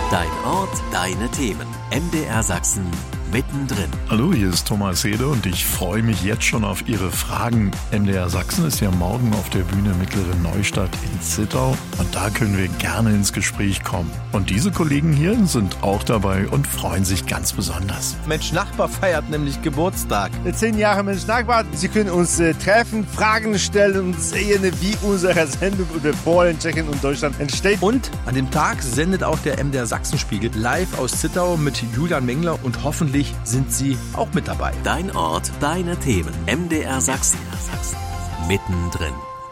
Dein Ort, deine Themen. MDR Sachsen mittendrin. Hallo, hier ist Thomas Hede und ich freue mich jetzt schon auf Ihre Fragen. MDR Sachsen ist ja morgen auf der Bühne Mittlere Neustadt in Zittau und da können wir gerne ins Gespräch kommen. Und diese Kollegen hier sind auch dabei und freuen sich ganz besonders. Mensch Nachbar feiert nämlich Geburtstag. 10 Jahre Mensch Nachbar. Sie können uns treffen, Fragen stellen und sehen, wie unsere Sendung über Polen, Tschechien und Deutschland entsteht. Und an dem Tag sendet auch der MDR Sachsenspiegel live aus Zittau mit Julian Mengler und hoffentlich sind Sie auch mit dabei. Dein Ort, deine Themen. MDR Sachsen. Mittendrin.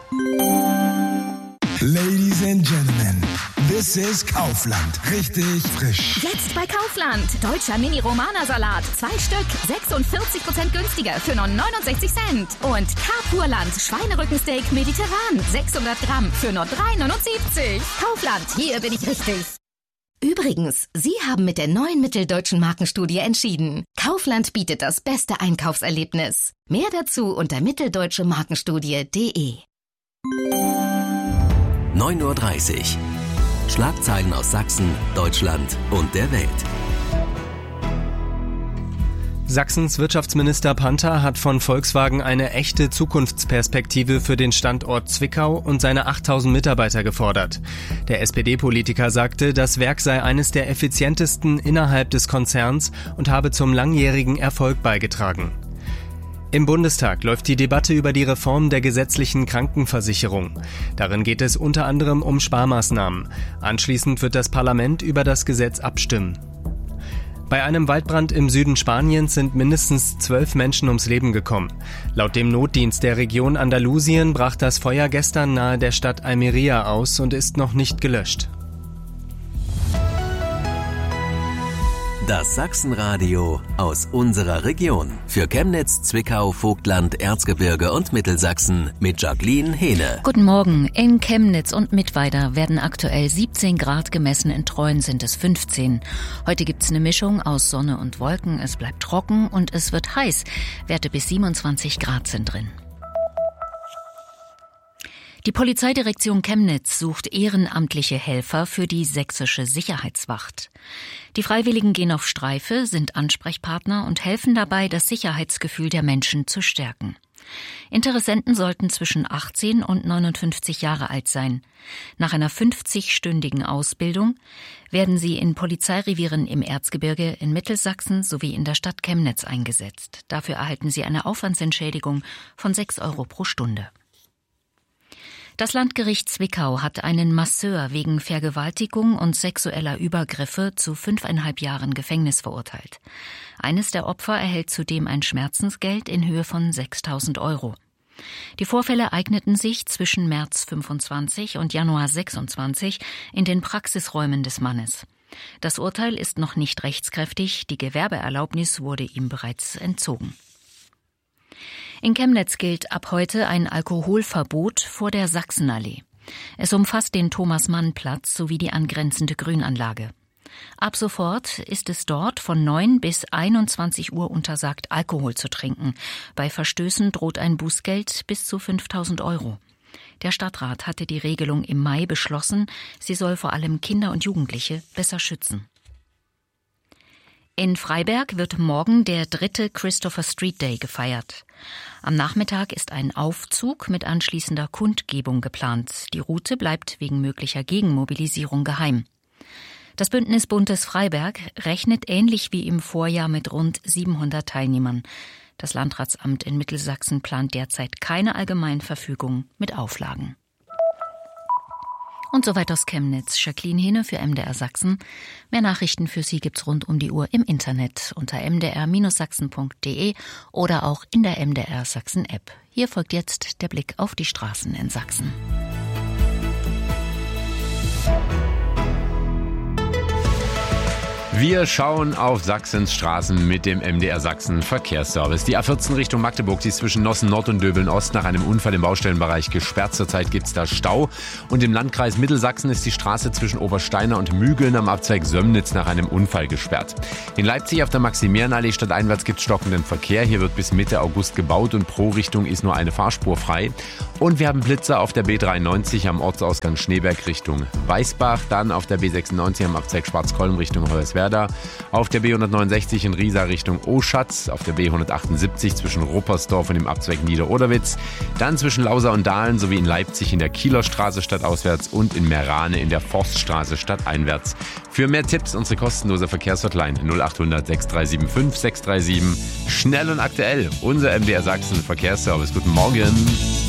Ladies and Gentlemen, this is Kaufland. Richtig frisch. Jetzt bei Kaufland. Deutscher Mini-Romana-Salat. 2 Stück. 46% günstiger für nur 69 Cent. Und Carpurland. Schweinerückensteak mediterran. 600 Gramm für nur 3,79. Kaufland. Hier bin ich richtig. Übrigens, Sie haben mit der neuen Mitteldeutschen Markenstudie entschieden. Kaufland bietet das beste Einkaufserlebnis. Mehr dazu unter mitteldeutschemarkenstudie.de. 9:30 Uhr. Schlagzeilen aus Sachsen, Deutschland und der Welt. Sachsens Wirtschaftsminister Panther hat von Volkswagen eine echte Zukunftsperspektive für den Standort Zwickau und seine 8.000 Mitarbeiter gefordert. Der SPD-Politiker sagte, das Werk sei eines der effizientesten innerhalb des Konzerns und habe zum langjährigen Erfolg beigetragen. Im Bundestag läuft die Debatte über die Reform der gesetzlichen Krankenversicherung. Darin geht es unter anderem um Sparmaßnahmen. Anschließend wird das Parlament über das Gesetz abstimmen. Bei einem Waldbrand im Süden Spaniens sind mindestens 12 Menschen ums Leben gekommen. Laut dem Notdienst der Region Andalusien brach das Feuer gestern nahe der Stadt Almería aus und ist noch nicht gelöscht. Das Sachsenradio aus unserer Region. Für Chemnitz, Zwickau, Vogtland, Erzgebirge und Mittelsachsen mit Jacqueline Hehne. Guten Morgen. In Chemnitz und Mittweida werden aktuell 17 Grad gemessen. In Treuen sind es 15. Heute gibt's eine Mischung aus Sonne und Wolken. Es bleibt trocken und es wird heiß. Werte bis 27 Grad sind drin. Die Polizeidirektion Chemnitz sucht ehrenamtliche Helfer für die sächsische Sicherheitswacht. Die Freiwilligen gehen auf Streife, sind Ansprechpartner und helfen dabei, das Sicherheitsgefühl der Menschen zu stärken. Interessenten sollten zwischen 18 und 59 Jahre alt sein. Nach einer 50-stündigen Ausbildung werden sie in Polizeirevieren im Erzgebirge, in Mittelsachsen sowie in der Stadt Chemnitz eingesetzt. Dafür erhalten sie eine Aufwandsentschädigung von 6 € pro Stunde. Das Landgericht Zwickau hat einen Masseur wegen Vergewaltigung und sexueller Übergriffe zu 5,5 Jahren Gefängnis verurteilt. Eines der Opfer erhält zudem ein Schmerzensgeld in Höhe von 6.000 €. Die Vorfälle eigneten sich zwischen März 25 und Januar 26 in den Praxisräumen des Mannes. Das Urteil ist noch nicht rechtskräftig, die Gewerbeerlaubnis wurde ihm bereits entzogen. In Chemnitz gilt ab heute ein Alkoholverbot vor der Sachsenallee. Es umfasst den Thomas-Mann-Platz sowie die angrenzende Grünanlage. Ab sofort ist es dort von 9 bis 21 Uhr untersagt, Alkohol zu trinken. Bei Verstößen droht ein Bußgeld bis zu 5.000 €. Der Stadtrat hatte die Regelung im Mai beschlossen. Sie soll vor allem Kinder und Jugendliche besser schützen. In Freiberg wird morgen der 3. Christopher Street Day gefeiert. Am Nachmittag ist ein Aufzug mit anschließender Kundgebung geplant. Die Route bleibt wegen möglicher Gegenmobilisierung geheim. Das Bündnis Buntes Freiberg rechnet ähnlich wie im Vorjahr mit rund 700 Teilnehmern. Das Landratsamt in Mittelsachsen plant derzeit keine Allgemeinverfügung mit Auflagen. Und soweit aus Chemnitz. Jacqueline Hehne für MDR Sachsen. Mehr Nachrichten für Sie gibt's rund um die Uhr im Internet unter mdr-sachsen.de oder auch in der MDR Sachsen App. Hier folgt jetzt der Blick auf die Straßen in Sachsen. Wir schauen auf Sachsens Straßen mit dem MDR Sachsen Verkehrsservice. Die A14 Richtung Magdeburg, die ist zwischen Nossen Nord und Döbeln Ost nach einem Unfall im Baustellenbereich gesperrt. Zurzeit gibt es da Stau. Und im Landkreis Mittelsachsen ist die Straße zwischen Obersteiner und Mügeln am Abzweig Sömnitz nach einem Unfall gesperrt. In Leipzig auf der Maximilianallee stadteinwärts gibt es stockenden Verkehr. Hier wird bis Mitte August gebaut und pro Richtung ist nur eine Fahrspur frei. Und wir haben Blitzer auf der B93 am Ortsausgang Schneeberg Richtung Weißbach. Dann auf der B96 am Abzweig Schwarzkolm Richtung Hoyerswerda. Auf der B169 in Riesa Richtung Oschatz, auf der B178 zwischen Ruppersdorf und dem Abzweig Niederoderwitz, dann zwischen Lausa und Dahlen sowie in Leipzig in der Kieler Straße stadtauswärts und in Meerane in der Forststraße stadteinwärts. Für mehr Tipps unsere kostenlose Verkehrshotline 0800 6375 637. Schnell und aktuell, unser MDR Sachsen Verkehrsservice. Guten Morgen.